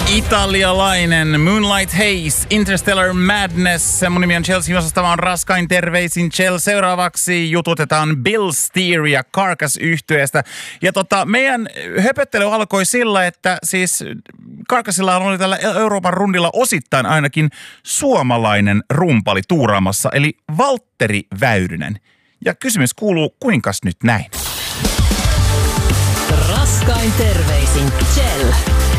Italialainen Moonlight Haze, Interstellar Madness. Mun nimi on Chelsea Osastava on raskain terveisin Chelsea. Seuraavaksi jututetaan Bill Steer ja Carcass-yhtyeestä. Ja meidän höpöttely alkoi sillä, että siis Carcassilla oli tällä Euroopan rundilla osittain ainakin suomalainen rumpali tuuraamassa, eli Valtteri Väyrynen. Ja kysymys kuuluu, kuinkas nyt näin? Raskain terveisin Chelsea.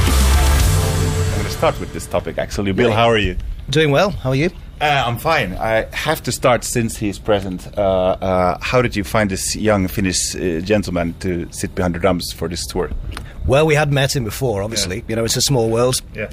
Start with this topic actually. Bill, how are you? Doing well. How are you? I'm fine. I have to start since he's present. How did you find this young Finnish gentleman to sit behind the drums for this tour? Well, we had met him before, obviously. Yeah. You know, it's a small world. Yeah.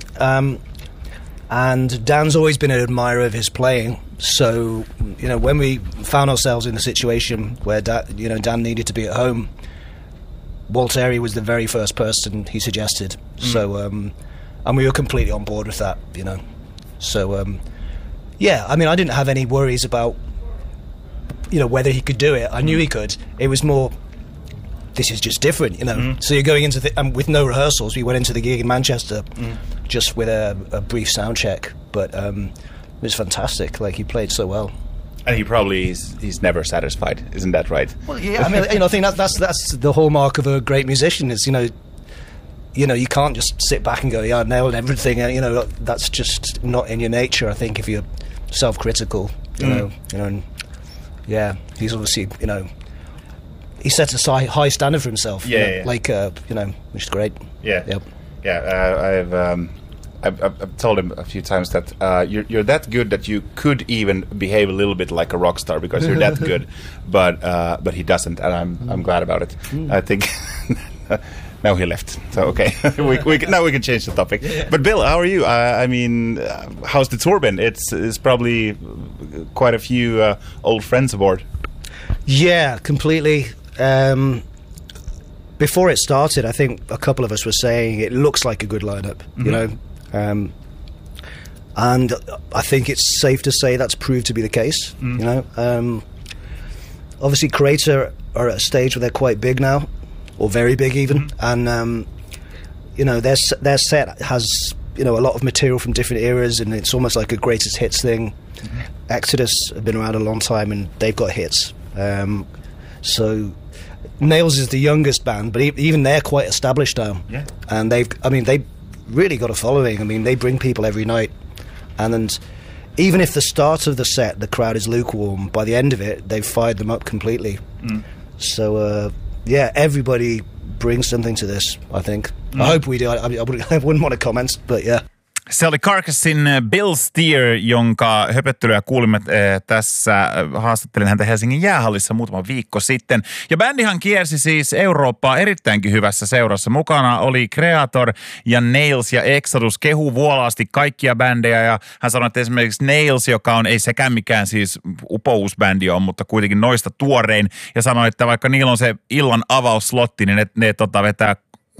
And Dan's always been an admirer of his playing. So, you know, when we found ourselves in a situation where Dan needed to be at home, Waltteri was the very first person he suggested. So, and we were completely on board with that, you know. So, yeah, I mean, I didn't have any worries about, you know, whether he could do it. I knew he could. It was more, this is just different, you know. So you're going into with no rehearsals. We went into the gig in Manchester just with a brief sound check. But it was fantastic. Like, he played so well. And he probably he's never satisfied, isn't that right? Well, yeah, I mean, you know, I think that's the hallmark of a great musician is, you know, you can't just sit back and go, yeah, I nailed everything. You know, that's just not in your nature, I think, if you're self-critical, you know, and yeah, he's obviously, you know, he sets a high standard for himself. Yeah. Like, you know, which is great. Yeah. Yep. Yeah, I've told him a few times that you're that good that you could even behave a little bit like a rock star because you're that good, but he doesn't, and I'm glad about it. I think now he left, so okay, now we can change the topic. Yeah. But Bill, how are you? I mean, how's the tour been? It's probably quite a few old friends aboard. Yeah, completely. Before it started, I think a couple of us were saying it looks like a good lineup, you know. And I think it's safe to say that's proved to be the case, you know. Obviously, Kreator are at a stage where they're quite big now, or very big even, and you know, their set has, you know, a lot of material from different eras, and it's almost like a greatest hits thing. Exodus have been around a long time, and they've got hits. So Nails is the youngest band, but even they're quite established now. Yeah. And they really got a following. I mean, they bring people every night, and even if the start of the set the crowd is lukewarm, by the end of it they've fired them up completely. So yeah, everybody brings something to this, I think. I hope we do. I wouldn't want to comment, but yeah. Se oli Carcassin Bill Steer, jonka höpöttelyä kuulimme tässä. Haastattelin häntä Helsingin jäähallissa muutama viikko sitten. Ja bändihan kiersi siis Eurooppaa erittäinkin hyvässä seurassa. Mukana oli Kreator ja Nails ja Exodus. Kehu vuolaasti kaikkia bändejä. Ja hän sanoi, että esimerkiksi Nails, joka on ei sekään mikään siis upouusbändi on, mutta kuitenkin noista tuorein. Ja sanoi, että vaikka niillä on se illan avausslotti, niin ne vetää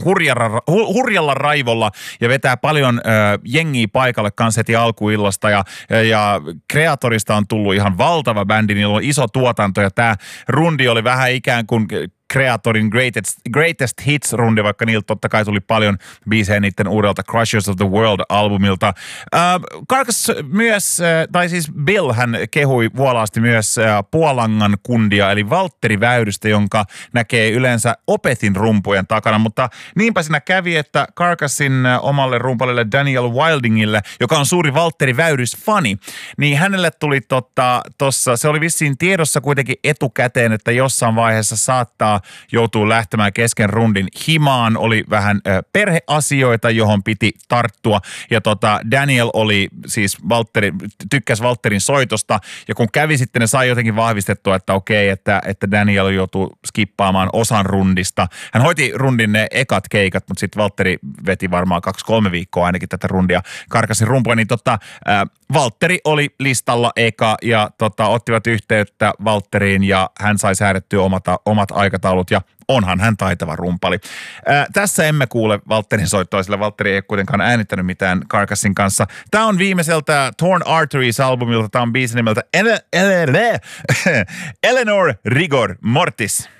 hurjalla raivolla ja vetää paljon jengiä paikalle kanssa heti alkuillasta ja Kreatorista on tullut ihan valtava bändi, niillä on iso tuotanto ja tämä rundi oli vähän ikään kuin Kreatorin Greatest Hits-rundi, vaikka niiltä totta kai tuli paljon biisejä niiden uudelta Crushers of the World-albumilta. Carcass myös, tai siis Bill, hän kehui vuolaasti myös Puolangan kundia, eli Valtteri Väyrystä, jonka näkee yleensä Opethin rumpujen takana, mutta niinpä siinä kävi, että Carcassin omalle rumpalille Daniel Wildingille, joka on suuri Valtteri Väyrys-fani, niin hänelle tuli tossa, se oli vissiin tiedossa kuitenkin etukäteen, että jossain vaiheessa saattaa joutuu lähtemään kesken rundin himaan, oli vähän perheasioita, johon piti tarttua ja Daniel oli siis tykkäsi Valtterin soitosta ja kun kävi sitten ne sai jotenkin vahvistettua, että okei, että Daniel joutuu skippaamaan osan rundista. Hän hoiti rundin ne ekat keikat, mutta sitten Valtteri veti varmaan 2-3 viikkoa ainakin tätä rundia Carcassin rumpua, niin Valtteri oli listalla eka ja ottivat yhteyttä Valtteriin ja hän sai säädettyä omat aikataulut ja onhan hän taitava rumpali. Tässä emme kuule Valtterin soittoa, sillä Valtteri ei kuitenkaan äänittänyt mitään Carcassin kanssa. Tämä on viimeiseltä Torn Arteries-albumilta, tämä on biisi nimeltä Eleanor Rigor Mortis.